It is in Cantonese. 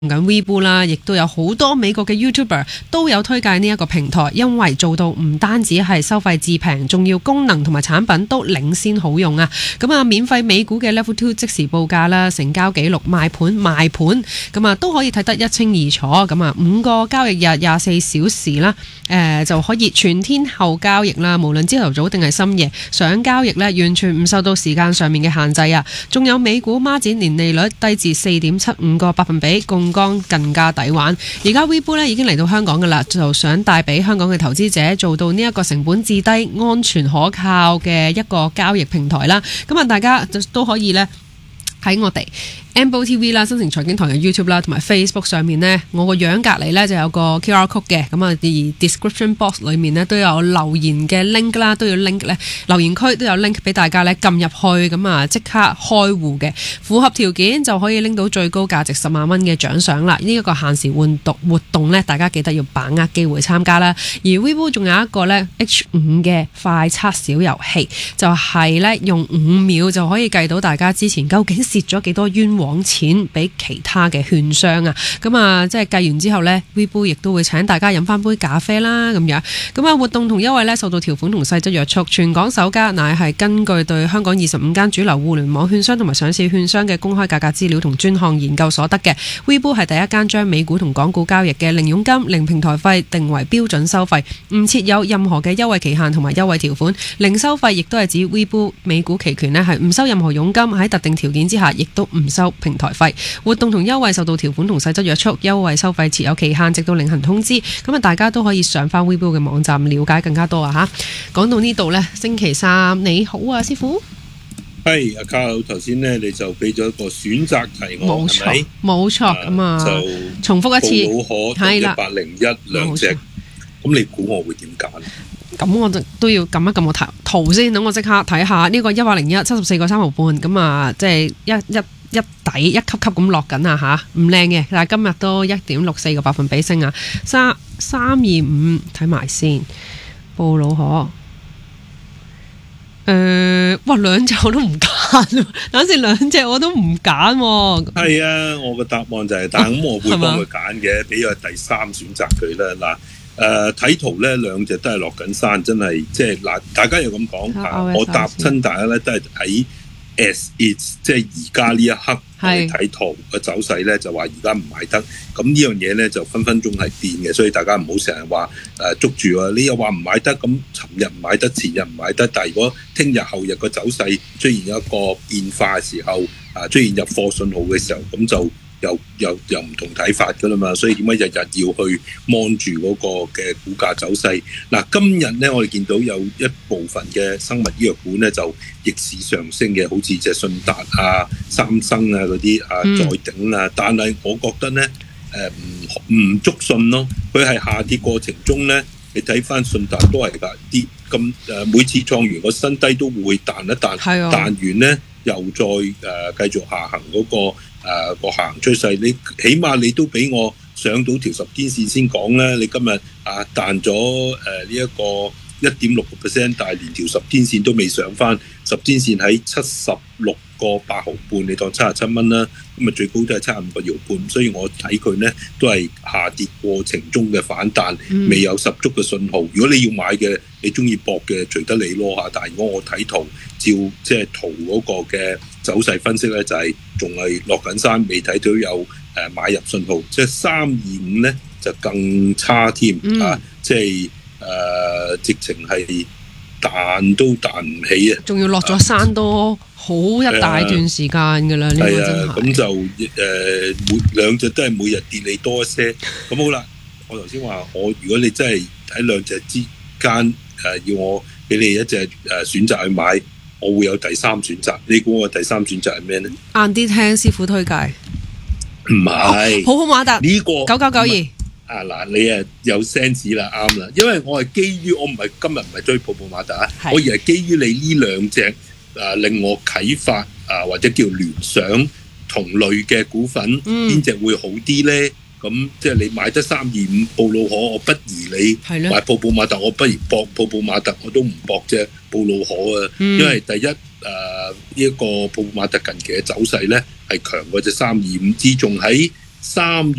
緊 Weibo 啦，亦都有好多美國嘅 YouTuber 都有推介呢一個平台，因為做到唔單止係收費至平，仲要功能同埋產品都領先好用啊！咁啊，免費美股嘅 Level 2即時報價啦，成交記錄賣盤咁啊都可以睇得一清二楚。咁啊，5個交易日24小時啦，就可以全天候交易啦，無論朝頭早定係深夜想交易呢，完全唔受到時間上面嘅限制啊！仲有美股孖展年利率低至4.75個百分比，槓桿更加抵玩。而家 Weibo 咧已經嚟到香港噶啦，就想帶俾香港嘅投資者做到呢一個成本至低、安全可靠嘅一個交易平台啦。咁啊，大家都可以呢喺我哋Amble TV 啦、新城財經台嘅 YouTube 啦，同埋 Facebook 上面呢，我個樣隔離呢就有個 QR code 嘅，咁啊，而 description box 裏面呢都有留言嘅 link 啦，都要 link 呢留言區都有 link 俾大家呢撳入去，咁啊即刻開戶嘅，符合條件就可以拎到最高價值10萬蚊嘅獎賞啦！呢一個限時活動呢，大家記得要把握機會參加啦。而 Weibo 仲有一個呢 H5 嘅快測小遊戲，就係呢用5秒就可以計到大家之前究竟蝕咗幾多冤枉錢俾其他嘅券商啊！咁啊，即係計完之後呢 Weibo 亦都會請大家飲翻杯咖啡啦，咁樣。咁啊，活動同優惠呢，受到條款同細則約束，全港首家乃係根據對香港25間主流互聯網券商同埋上市券商嘅公開價格資料同專項研究所得嘅。Weibo 係第一間將美股同港股交易嘅零佣金、零平台費定為標準收費，唔設有任何嘅優惠期限同埋優惠條款。零收費亦都係指 Weibo 美股期權呢係唔收任何佣金，喺特定條件之下亦都唔收平台費。活動同優惠受到條款同細則約束，優惠收費設有期限，直到另行通知。咁啊，大家都可以上翻 Weibo 嘅網站了解更加多啊！吓，講到呢度呢，星期三你好啊，師傅。 係阿卡頭先呢，你就俾咗一個選擇題我，係咪？ 冇錯，咁啊，就重複一次， 布魯可同1801兩隻，咁你估我會點揀？ 咁我就都要撳一撳個圖先，等我即刻睇下呢個1801 74個3毫半，咁啊，即係一底一級級咁落緊啊吓，唔靚嘅，但係今日都1.64個百分比升啊，325睇埋先，布魯可。哇！兩隻我都唔揀，等陣兩隻我都唔揀喎。 係啊，我個答案就係，但係咁我會幫佢揀嘅，俾個第三選擇佢啦。嗱，睇圖咧，兩隻都係落緊山，真係即係嗱，大家又咁講，我答親大家咧都係喺 as is， 即係而家呢一刻睇圖個走勢咧，就話而家唔買得。咁呢樣嘢咧就分分鐘係變嘅，所以大家唔好成日話捉住啊！你又話唔買得，咁尋日唔買得，前日唔買得，但係如果聽日後日個走勢出現一個變化嘅時候，出現入貨信號嘅時候，咁就又唔同睇法噶啦嘛。所以點解日日要去望住嗰個嘅股價走勢？嗱，今日咧我哋見到有一部分嘅生物醫藥股咧就逆市上升嘅，好似隻信達啊、三生啊嗰啲再頂啊，但係我覺得咧唔足信咯，佢係下跌過程中咧，你睇翻信達都係㗎啲咁每次創完個新低都會彈一彈，彈完咧又再繼續下行嗰個下行趨勢，你起碼你都俾我上到條10天線先講啦。你今日彈咗呢一個1.6%，但係連條10天線都未上翻，10天線喺76個8毫半，你當77蚊啦，咁啊最高都係75個搖半，所以我睇佢呢都係下跌過程中嘅反彈，未有十足嘅信號。如果你要買嘅，你中意搏嘅，隨得你咯嚇。但係如果我睇圖，照即係圖嗰個嘅走勢分析呢，就係仲係落緊山，未睇到有買入信號。即係325呢就更差添即係直情係彈都彈唔起啊！ 仲要落咗山都好一大段時間㗎啦，呢個真係。 咁就兩隻都係每日跌你多一些。咁好啦，我頭先話如果你真係喺兩隻之間要我俾你一隻選擇去買，我會有第三選擇。你估我第三選擇係咩呢？ 晏啲聽師傅推介。 唔係， 好馬達呢個 9992。 嗱，你有 sense 啦，啱啦，因為我係基於我今日唔係追泡泡瑪特我而係基於你呢兩隻令我啟發或者叫聯想同類嘅股份，邊隻會好啲咧？咁即係你買得325布魯可，我不如你買泡泡瑪特，我不如搏泡泡瑪特，我都唔搏隻布魯可啊，因為第一呢一個泡泡瑪特近期嘅走勢咧係強過隻325，自從喺3